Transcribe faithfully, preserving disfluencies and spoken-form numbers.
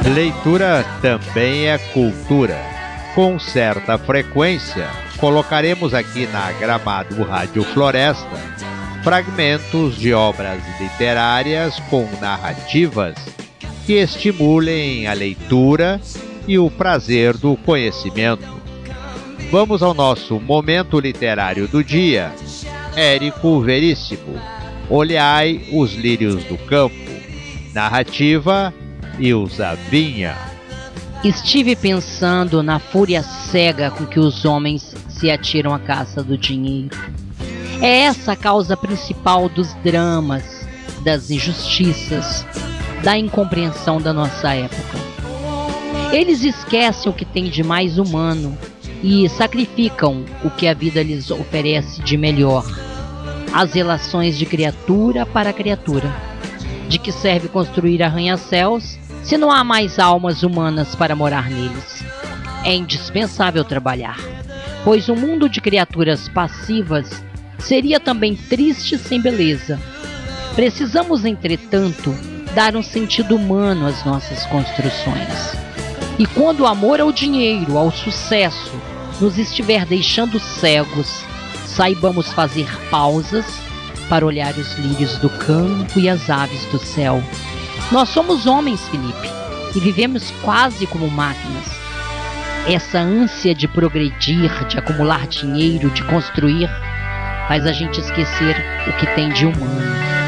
Leitura também é cultura. Com certa frequência, colocaremos aqui na Gramado Rádio Floresta fragmentos de obras literárias com narrativas que estimulem a leitura e o prazer do conhecimento. Vamos ao nosso momento literário do dia. Érico Veríssimo, Olhai os lírios do campo. Narrativa, Ilza Vinha. Estive pensando na fúria cega com que os homens se atiram à caça do dinheiro. É essa a causa principal dos dramas, das injustiças, da incompreensão da nossa época. Eles esquecem o que tem de mais humano e sacrificam o que a vida lhes oferece de melhor. As relações de criatura para criatura. De que serve construir arranha-céus se não há mais almas humanas para morar neles? É indispensável trabalhar, pois um mundo de criaturas passivas seria também triste sem beleza. Precisamos, entretanto, dar um sentido humano às nossas construções. E quando o amor ao dinheiro, ao sucesso, nos estiver deixando cegos, saibamos fazer pausas para olhar os lírios do campo e as aves do céu. Nós somos homens, Felipe, e vivemos quase como máquinas. Essa ânsia de progredir, de acumular dinheiro, de construir, faz a gente esquecer o que tem de humano.